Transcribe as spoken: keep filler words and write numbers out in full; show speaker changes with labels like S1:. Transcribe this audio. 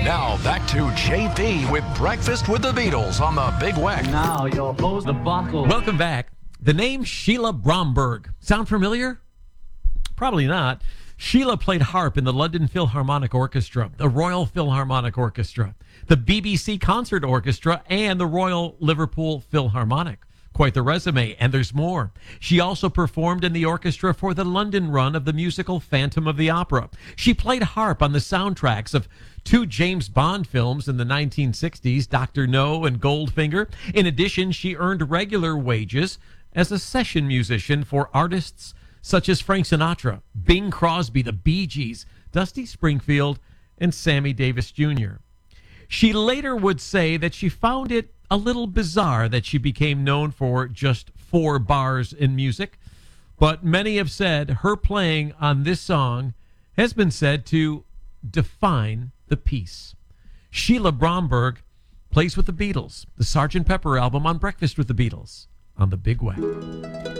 S1: Now back to J P with Breakfast with the Beatles on the Big Weck.
S2: Now your host, the buckle.
S3: Welcome back. The name Sheila Bromberg. Sound familiar? Probably not. Sheila played harp in the London Philharmonic Orchestra, the Royal Philharmonic Orchestra, the B B C Concert Orchestra, and the Royal Liverpool Philharmonic. Quite the resume, and there's more. She also performed in the orchestra for the London run of the musical Phantom of the Opera. She played harp on the soundtracks of two James Bond films in the nineteen sixties, Doctor No and Goldfinger. In addition, she earned regular wages as a session musician for artists such as Frank Sinatra, Bing Crosby, the Bee Gees, Dusty Springfield, and Sammy Davis Junior She later would say that she found it a little bizarre that she became known for just four bars in music, but many have said her playing on this song has been said to define the piece. Sheila Bromberg plays with the Beatles, the Sergeant Pepper album on Breakfast with the Beatles on the Big Weck.